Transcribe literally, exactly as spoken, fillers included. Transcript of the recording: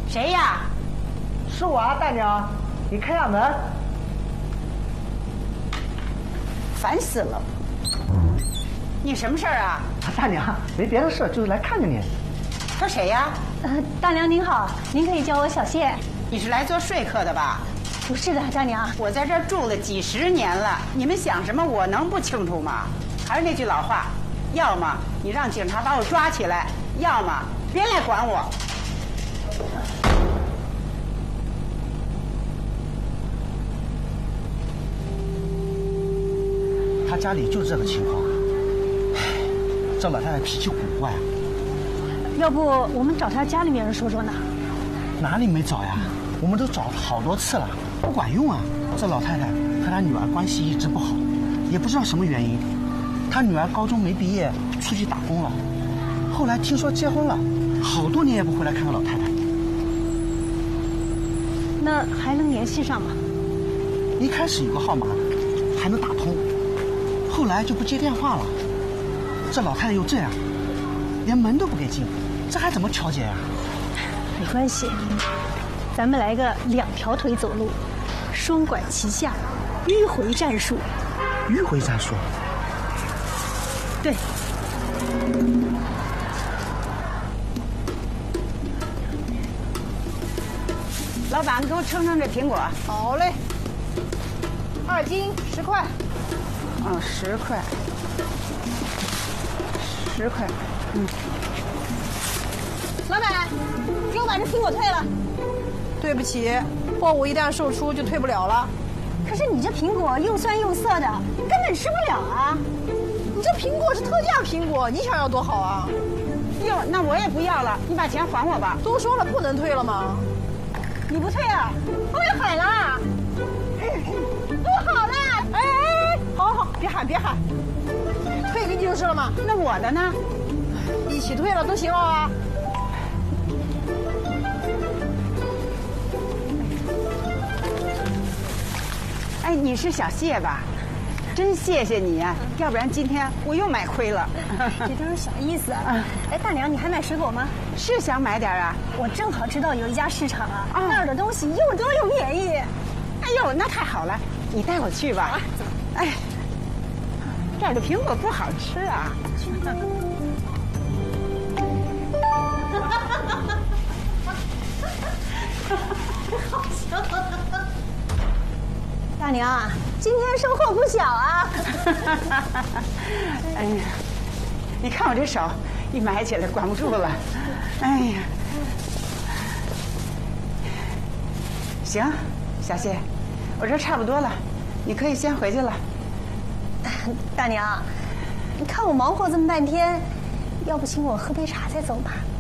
谁呀？ 是我啊，大娘，你开下门。 烦死了！你什么事儿啊？ 大娘，没别的事，就是来看看你。 说谁呀？ 呃，大娘您好，您可以叫我小谢。 你是来做说客的吧？ 不是的，大娘， 我在这儿住了几十年了，你们想什么我能不清楚吗？还是那句老话，要么你让警察把我抓起来，要么别来管我。 他家里就这个情况，唉，这老太太脾气古怪啊。 要不我们找他家里面人说说呢？ 哪里没找呀？我们都找了好多次了，不管用啊！这老太太和她女儿关系一直不好，也不知道什么原因。她女儿高中没毕业，出去打工了，后来听说结婚了，好多年也不回来看看老太太。 那还能联系上吗？ 一开始有个号码还能打通，后来就不接电话了。这老太太又这样，连门都不给进，这还怎么调解呀？ 没关系，咱们来个两条腿走路，双管齐下，迂回战术。 迂回战术？ 对。 老板，给我称称这苹果。 好嘞，二斤十块。 哦，十块，十块，嗯。 老板，给我把这苹果退了。对不起，货物一旦售出就退不了了。 可是你这苹果又酸又涩的，根本吃不了啊！ 你这苹果是特价苹果，你想要多好啊？ 哟，那我也不要了，你把钱还我吧。 都说了不能退了吗？ 你不退啊？我要喊了！不好了！ 哎哎，好好，别喊别喊，退给你就是了嘛。 那我的呢？ 一起退了都行了啊。 哎，你是小谢吧？真谢谢你呀、啊，要不然今天我又买亏了。 这都是小意思啊。哎，大娘，你还买水果吗？ 是想买点啊。 我正好知道有一家市场啊，哦、那儿的东西又多又便宜。 哎呦，那太好了，你带我去吧。啊、哎，这儿的苹果不好吃啊。 好笑。大娘啊，今天收获不小啊！ 哎呀，你看我这手，一买起来管不住了。哎呀，行，小谢，我这差不多了，你可以先回去了。 大娘，你看我忙活这么半天，要不请我喝杯茶再走吧？